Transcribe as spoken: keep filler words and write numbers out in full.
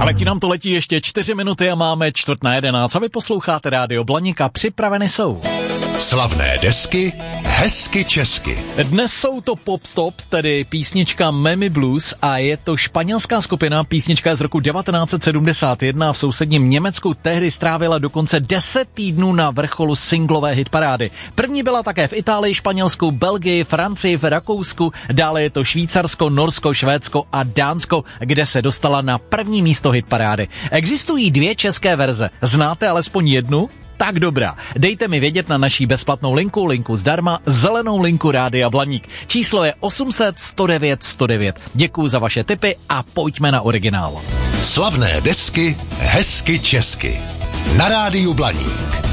Ale ti nám to letí ještě čtyři minuty a máme čtvrt na jedenáct. A vy posloucháte Rádio Blaník a připraveny jsou slavné desky hezky česky. Dnes jsou to Pop Stop, tedy písnička Mammy Blues a je to španělská skupina. Písnička je z roku devatenáct set sedmdesát jedna a v sousedním Německu tehdy strávila dokonce deset týdnů na vrcholu singlové hitparády. První byla také v Itálii, Španělsku, Belgii, Francii, v Rakousku, dále je to Švýcarsko, Norsko, Švédsko a Dánsko, kde se dostala na první místo hitparády. Existují dvě české verze. Znáte alespoň jednu? Tak dobrá. Dejte mi vědět na naší bezplatnou linku, linku zdarma, zelenou linku Rádia Blaník. Číslo je osm set sto devět sto devět. Děkuju za vaše tipy a pojďme na originál. Slavné desky hezky česky. Na Rádiu Blaník.